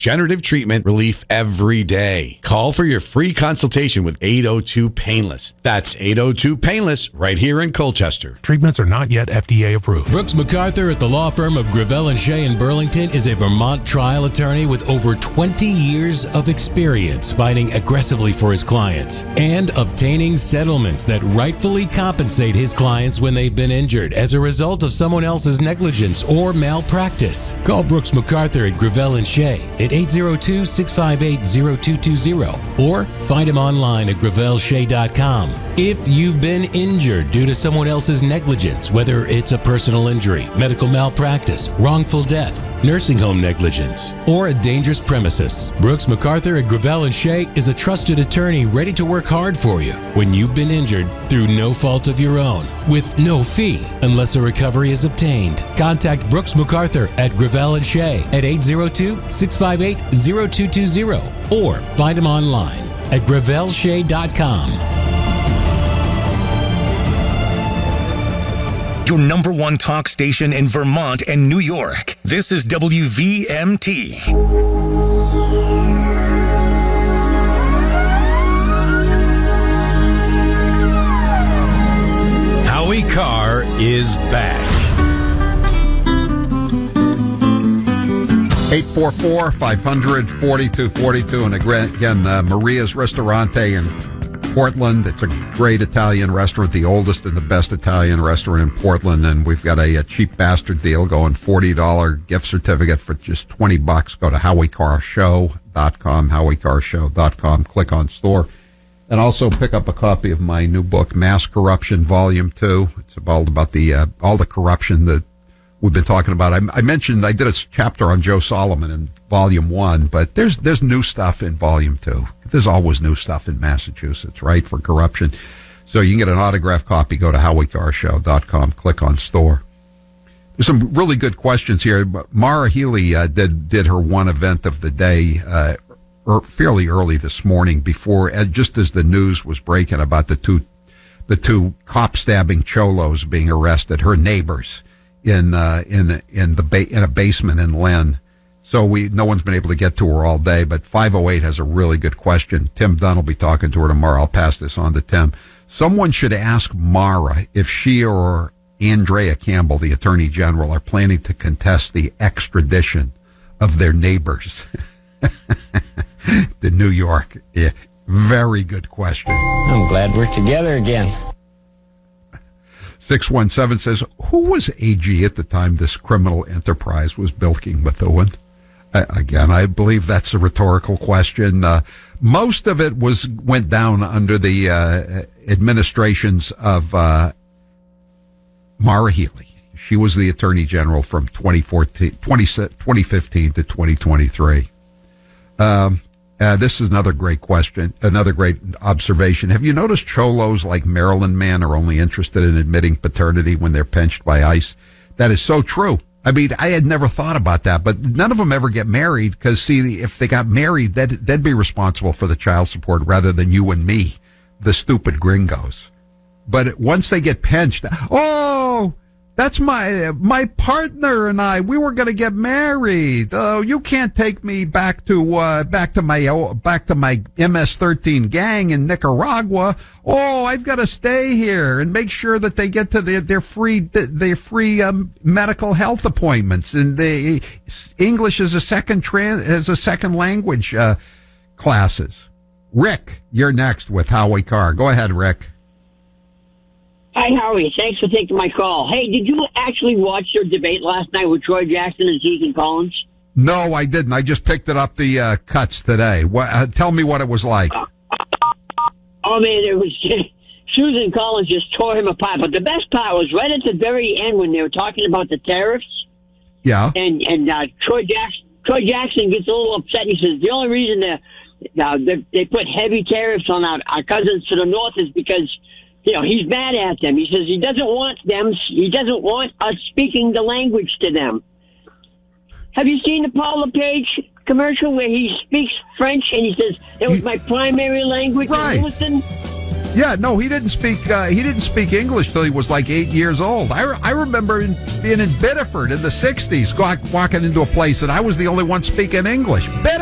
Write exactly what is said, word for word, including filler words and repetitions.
Generative treatment relief every day. Call for your free consultation with eight oh two Painless. That's eight oh two Painless right here in Colchester. Treatments are not yet F D A approved. Brooks MacArthur at the law firm of Gravel and Shea in Burlington is a Vermont trial attorney with over twenty years of experience fighting aggressively for his clients and obtaining settlements that rightfully compensate his clients when they've been injured as a result of someone else's negligence or malpractice. Call Brooks MacArthur at Gravel and Shea at eight oh two, six five eight, oh two two oh or find him online at gravel shea dot com. If you've been injured due to someone else's negligence, whether it's a personal injury, medical malpractice, wrongful death, nursing home negligence, or a dangerous premises, Brooks MacArthur at Gravel and Shea is a trusted attorney ready to work hard for you when you've been injured through no fault of your own, with no fee unless a recovery is obtained. Contact Brooks MacArthur at Gravel and Shea at eight oh two, six five eight, oh two two oh or find him online at gravel shea dot com. Your number one talk station in Vermont and New York. This is W V M T. Howie Carr is back. eight four four, five hundred, forty-two forty-two. And again, uh, Maria's Ristorante in Portland. It's a great Italian restaurant, the oldest and the best Italian restaurant in Portland. And we've got a, a cheap bastard deal going, forty dollars gift certificate for just twenty bucks. Go to howie carr show dot com, howie carr show dot com. Click on store. And also pick up a copy of my new book, Mass Corruption, Volume two. It's all about the uh, all the corruption that we've been talking about. I, I mentioned I did a chapter on Joe Solomon in Volume one, but there's there's new stuff in Volume two. There's always new stuff in Massachusetts, right, for corruption. So you can get an autographed copy. Go to howie carr show dot com. Click on store. There's some really good questions here. Mara Healy uh, did did her one event of the day uh, er, fairly early this morning, before uh, just as the news was breaking about the two the two cop stabbing cholos being arrested, her neighbors in uh, in in the ba- in a basement in Lynn. So we no one's been able to get to her all day, but five oh eight has a really good question. Tim Dunn will be talking to her tomorrow. I'll pass this on to Tim. Someone should ask Mara if she or Andrea Campbell, the Attorney General, are planning to contest the extradition of their neighbors to New York. Yeah, very good question. I'm glad we're together again. six one seven says, who was A G at the time this criminal enterprise was bilking Methuen? Uh, again, I believe that's a rhetorical question. Uh, most of it was went down under the uh, administrations of uh, Mara Healy. She was the Attorney General from twenty fourteen, twenty, twenty fifteen to twenty twenty-three. Um, uh, this is another great question, another great observation. Have you noticed cholos like Maryland Man are only interested in admitting paternity when they're pinched by ICE? That is so true. I mean, I had never thought about that, but none of them ever get married because, see, if they got married, they'd, they'd be responsible for the child support rather than you and me, the stupid gringos. But once they get pinched, oh, that's my my partner and I. We were going to get married. Oh, you can't take me back to uh, back to my back to my M S thirteen gang in Nicaragua. Oh, I've got to stay here and make sure that they get to their their free their free um, medical health appointments, and the English as a second trans as a second language uh, classes. Rick, you're next with Howie Carr. Go ahead, Rick. Hi, Howie. Thanks for taking my call. Hey, did you actually watch your debate last night with Troy Jackson and Susan Collins? No, I didn't. I just picked it up the uh, cuts today. What, uh, tell me what it was like. Uh, oh, man, it was Susan Collins just tore him apart. But the best part was right at the very end when they were talking about the tariffs. Yeah. And and uh, Troy Jackson Troy Jackson gets a little upset. He says the only reason that uh, they, they put heavy tariffs on our, our cousins to the north is because, you know, he's mad at them. He says he doesn't want them, he doesn't want us speaking the language to them. Have you seen the Paul LePage commercial where he speaks French and he says, it was my primary language? Right. Listen. Yeah, no, he didn't speak. Uh, he didn't speak English till he was like eight years old. I, re- I remember in, being in Biddeford in the sixties, walking into a place, and I was the only one speaking English. Biddeford.